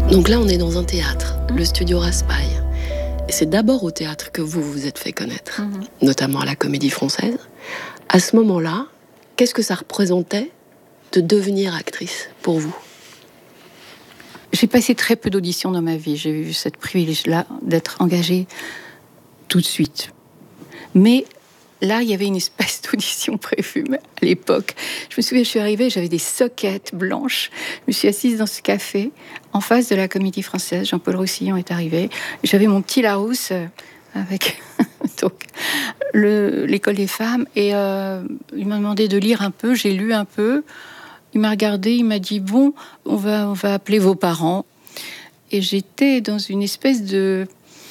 Donc là, on est dans un théâtre, le studio Raspail. Et c'est d'abord au théâtre que vous vous êtes fait connaître, notamment à la Comédie Française. À ce moment-là, qu'est-ce que ça représentait de devenir actrice pour vous? J'ai passé très peu d'auditions dans ma vie. J'ai eu ce privilège-là d'être engagée tout de suite. Mais là, il y avait une espèce d'audition prévue à l'époque. Je me souviens, je suis arrivée, j'avais des soquettes blanches. Je me suis assise dans ce café, en face de la Comédie Française. Jean-Paul Roussillon est arrivé. J'avais mon petit Larousse avec donc, l'école des femmes. Et il m'a demandé de lire un peu. J'ai lu un peu. Il m'a regardé, il m'a dit « Bon, on va appeler vos parents ». Et j'étais dans une espèce de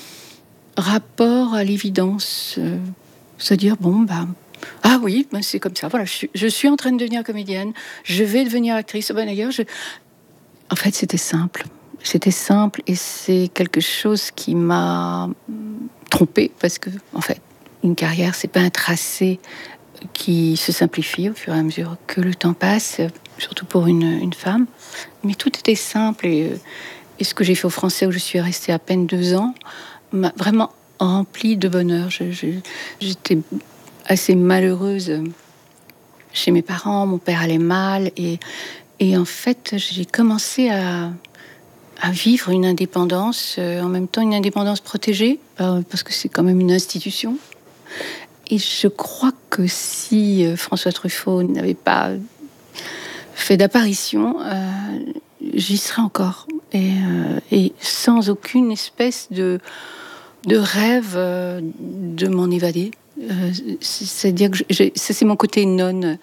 rapport à l'évidence. C'est-à-dire, ah oui, c'est comme ça. Voilà, je suis en train de devenir comédienne. Je vais devenir actrice. D'ailleurs, en fait, c'était simple. C'était simple et c'est quelque chose qui m'a trompée parce que, en fait, une carrière, c'est pas un tracé qui se simplifie au fur et à mesure que le temps passe, surtout pour une femme. Mais tout était simple et ce que j'ai fait au Français, où je suis restée à peine 2 ans, m'a vraiment remplie de bonheur. J'étais assez malheureuse chez mes parents, mon père allait mal et en fait, j'ai commencé à vivre une indépendance, en même temps une indépendance protégée, parce que c'est quand même une institution. Et je crois que si François Truffaut n'avait pas fait d'apparition, j'y serais encore. Et sans aucune espèce de rêve de m'en évader. C'est-à-dire que ça, c'est mon côté nonne.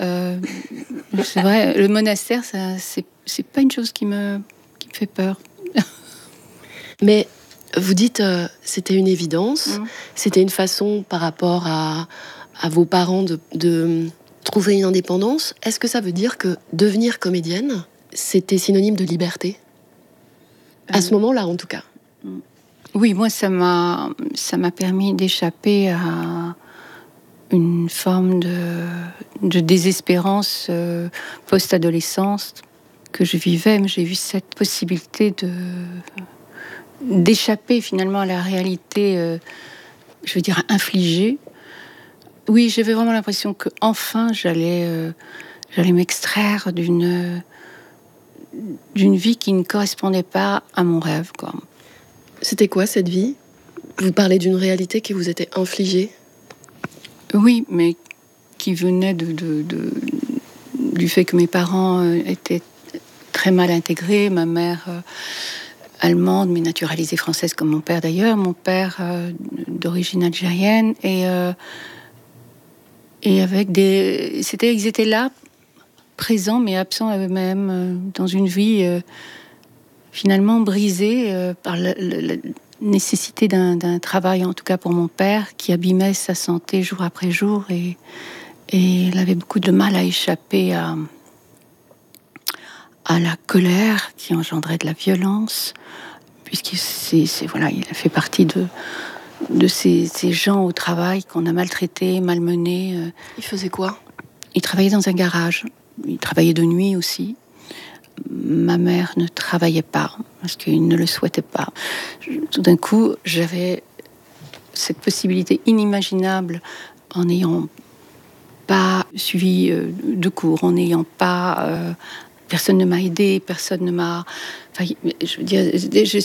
C'est vrai, le monastère, ça, c'est pas une chose qui me fait peur. Mais vous dites, c'était une évidence, c'était une façon par rapport à vos parents de trouver une indépendance. Est-ce que ça veut dire que devenir comédienne, c'était synonyme de liberté? À ce moment-là, en tout cas. Oui, moi, ça m'a permis d'échapper à une forme de désespérance post-adolescence que je vivais. Mais j'ai vu cette possibilité d'échapper finalement à la réalité, je veux dire, infligée. Oui, j'avais vraiment l'impression que enfin j'allais m'extraire d'une vie qui ne correspondait pas à mon rêve, quoi. C'était quoi cette vie? Vous parlez d'une réalité qui vous était infligée? Oui, mais qui venait du fait que mes parents étaient très mal intégrés. Ma mère allemande, mais naturalisée française comme mon père d'ailleurs. Mon père d'origine algérienne et avec ils étaient là, présents mais absents à eux-mêmes, dans une vie finalement brisée par la nécessité d'un travail, en tout cas pour mon père, qui abîmait sa santé jour après jour et il avait beaucoup de mal à échapper à la colère qui engendrait de la violence, puisqu'il il a fait partie de ces gens au travail qu'on a maltraités, malmenés. Il faisait quoi? Il travaillait dans un garage. Il travaillait de nuit aussi. Ma mère ne travaillait pas parce qu'il ne le souhaitait pas. Tout d'un coup, j'avais cette possibilité inimaginable en n'ayant pas suivi de cours, en n'ayant pas... personne ne m'a aidé, personne ne m'a... Enfin, je veux dire,